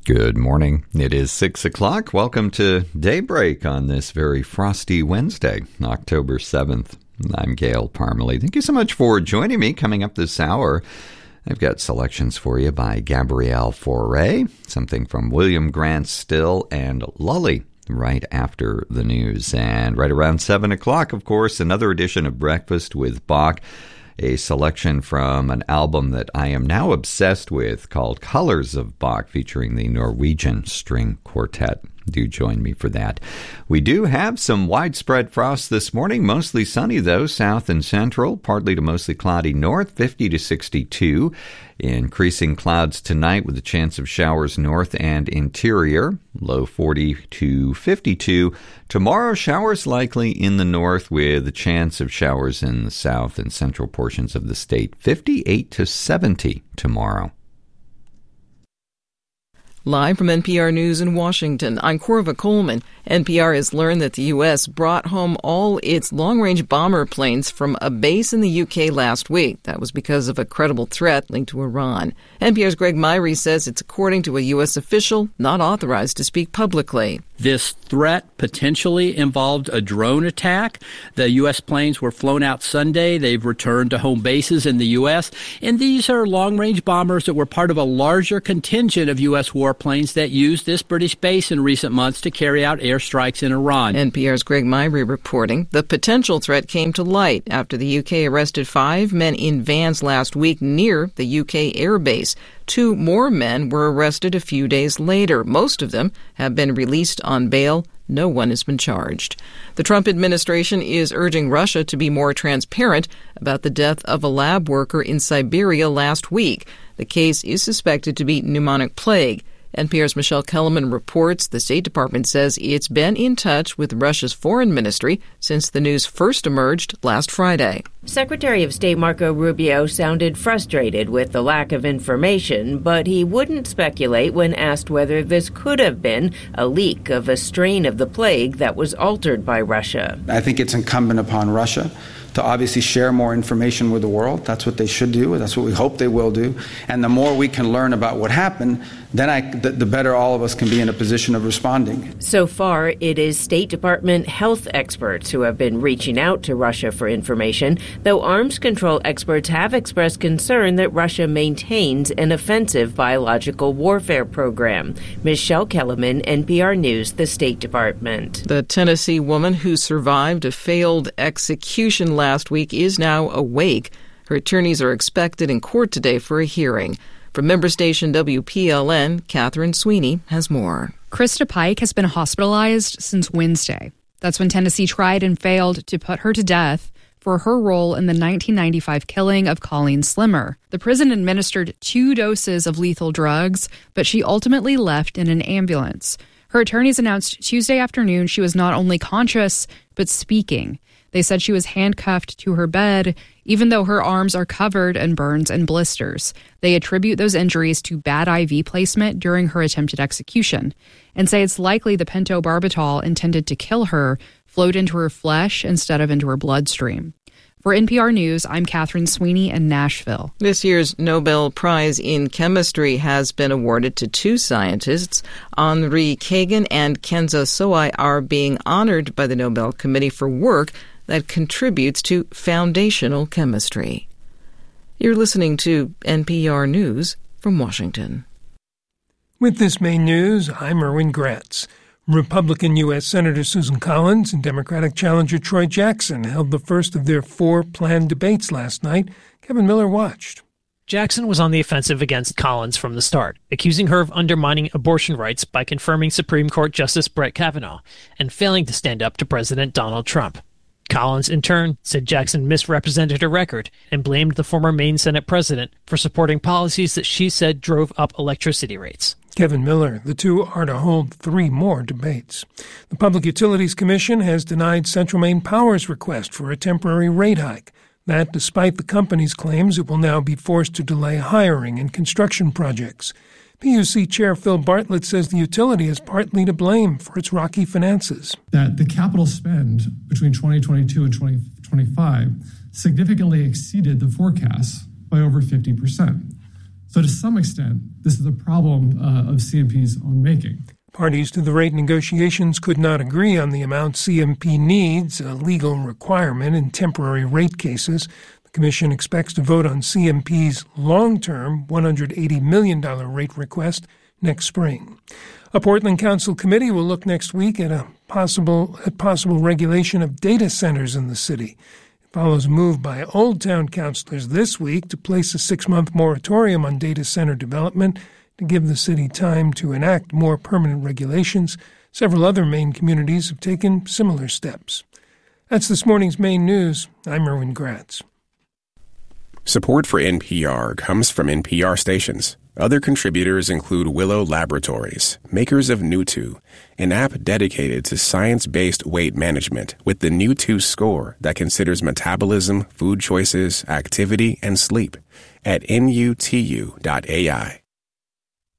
Good morning. It is 6 o'clock. Welcome to Daybreak on this very frosty Wednesday, October 7th. I'm Gail Parmalee. Thank you so much for joining me. Coming up this hour, I've got selections for you by Gabrielle Fauré, something from William Grant Still, and Lully right after the news. And right around 7 o'clock, of course, another edition of Breakfast with Bach, a selection from an album that I am now obsessed with called Colors of Bach, featuring the Norwegian String Quartet. Do join me for that. We do have some widespread frost this morning, mostly sunny though, south and central, partly to mostly cloudy north, 50 to 62. Increasing clouds tonight with a chance of showers north and interior, low 40 to 52. Tomorrow, showers likely in the north with a chance of showers in the south and central portions of the state, 58 to 70 tomorrow. Live from NPR News in Washington, I'm Corva Coleman. NPR has learned that the U.S. brought home all its long-range bomber planes from a base in the U.K. last week. That was because of a credible threat linked to Iran. NPR's Greg Myrie says it's according to a U.S. official not authorized to speak publicly. This threat potentially involved a drone attack. The U.S. planes were flown out Sunday. They've returned to home bases in the U.S. And these are long-range bombers that were part of a larger contingent of U.S. warplanes that used this British base in recent months to carry out airstrikes in Iran. NPR's Greg Myrie reporting the potential threat came to light after the U.K. arrested 5 men in vans last week near the U.K. airbase. 2 more men were arrested a few days later. Most of them have been released on bail. No one has been charged. The Trump administration is urging Russia to be more transparent about the death of a lab worker in Siberia last week. The case is suspected to be pneumonic plague. NPR's Michelle Kellerman reports the State Department says it's been in touch with Russia's foreign ministry since the news first emerged last Friday. Secretary of State Marco Rubio sounded frustrated with the lack of information, but he wouldn't speculate when asked whether this could have been a leak of a strain of the plague that was altered by Russia. I think it's incumbent upon Russia to obviously share more information with the world. That's what they should do. That's what we hope they will do. And the more we can learn about what happened, then the better all of us can be in a position of responding. So far, it is State Department health experts who have been reaching out to Russia for information, though arms control experts have expressed concern that Russia maintains an offensive biological warfare program. Michelle Kellerman, NPR News, the State Department. The Tennessee woman who survived a failed execution last week is now awake. Her attorneys are expected in court today for a hearing. From member station WPLN, Catherine Sweeney has more. Krista Pike has been hospitalized since Wednesday. That's when Tennessee tried and failed to put her to death for her role in the 1995 killing of Colleen Slimmer. The prison administered 2 doses of lethal drugs, but she ultimately left in an ambulance. Her attorneys announced Tuesday afternoon she was not only conscious, but speaking. They said she was handcuffed to her bed, even though her arms are covered in burns and blisters. They attribute those injuries to bad IV placement during her attempted execution and say it's likely the pentobarbital intended to kill her flowed into her flesh instead of into her bloodstream. For NPR News, I'm Catherine Sweeney in Nashville. This year's Nobel Prize in Chemistry has been awarded to 2 scientists. Henri Kagan and Kenza Soai are being honored by the Nobel Committee for work that contributes to foundational chemistry. You're listening to NPR News from Washington. With this main news, I'm Erwin Gratz. Republican U.S. Senator Susan Collins and Democratic challenger Troy Jackson held the first of their 4 planned debates last night. Kevin Miller watched. Jackson was on the offensive against Collins from the start, accusing her of undermining abortion rights by confirming Supreme Court Justice Brett Kavanaugh and failing to stand up to President Donald Trump. Collins, in turn, said Jackson misrepresented her record and blamed the former Maine Senate president for supporting policies that she said drove up electricity rates. Kevin Miller. The two are to hold 3 more debates. The Public Utilities Commission has denied Central Maine Power's request for a temporary rate hike. That despite the company's claims it will now be forced to delay hiring and construction projects. PUC Chair Phil Bartlett says the utility is partly to blame for its rocky finances. That the capital spend between 2022 and 2025 significantly exceeded the forecast by over 50%. So to some extent, this is a problem of CMP's own making. Parties to the rate negotiations could not agree on the amount CMP needs, a legal requirement in temporary rate cases. The Commission expects to vote on CMP's long-term $180 million rate request next spring. A Portland Council committee will look next week at possible regulation of data centers in the city. It follows a move by Old Town councilors this week to place a 6-month moratorium on data center development to give the city time to enact more permanent regulations. Several other Maine communities have taken similar steps. That's this morning's Maine News. I'm Erwin Gratz. Support for NPR comes from NPR stations. Other contributors include Willow Laboratories, makers of Newtwo, an app dedicated to science-based weight management with the Newtwo score that considers metabolism, food choices, activity, and sleep at nutu.ai.